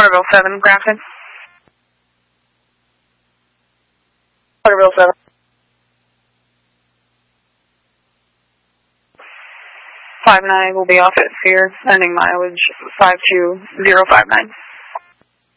Waterville 7, Grafton. Waterville 7. 59 will be off at Sphere, ending mileage 52059.